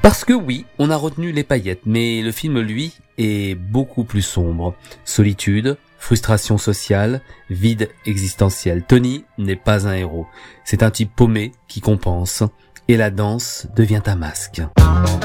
Parce que oui, on a retenu les paillettes, mais le film, lui, est beaucoup plus sombre. Solitude, frustration sociale, vide existentiel. Tony n'est pas un héros. C'est un type paumé qui compense. Et la danse devient un masque.